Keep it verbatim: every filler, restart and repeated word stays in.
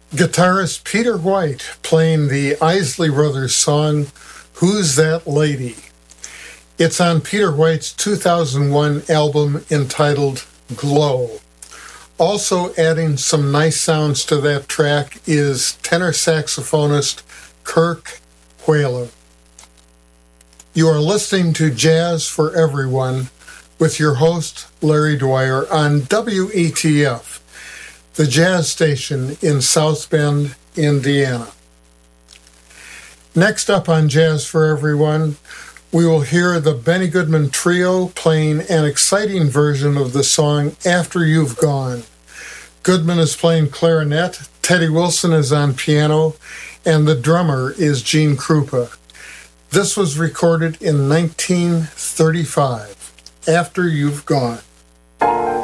Guitarist Peter White playing the Isley Brothers song, Who's That Lady? It's on Peter White's two thousand one album entitled Glow. Also adding some nice sounds to that track is tenor saxophonist Kirk Whalum. You are listening to Jazz for Everyone with your host, Larry Dwyer, on W E T F, the jazz station in South Bend, Indiana. Next up on Jazz for Everyone, we will hear the Benny Goodman Trio playing an exciting version of the song After You've Gone. Goodman is playing clarinet, Teddy Wilson is on piano, and the drummer is Gene Krupa. This was recorded in nineteen thirty-five, After You've Gone.